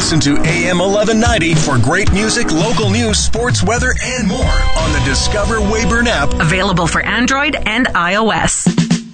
Listen to AM 1190 for great music, local news, sports, weather, and more on the Discover Weyburn app. Available for Android and iOS.